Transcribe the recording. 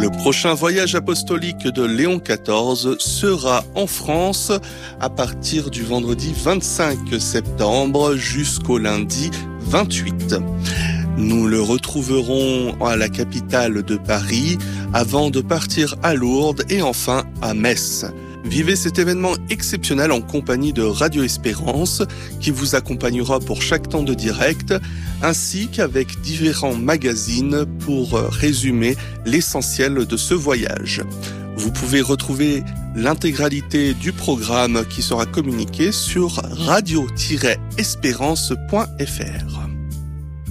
Le prochain voyage apostolique de Léon XIV sera en France à partir du vendredi 25 septembre jusqu'au lundi 28. Nous le retrouverons à la capitale de Paris avant de partir à Lourdes et enfin à Metz. Vivez cet événement exceptionnel en compagnie de Radio Espérance qui vous accompagnera pour chaque temps de direct ainsi qu'avec différents magazines pour résumer l'essentiel de ce voyage. Vous pouvez retrouver l'intégralité du programme qui sera communiqué sur radio-espérance.fr.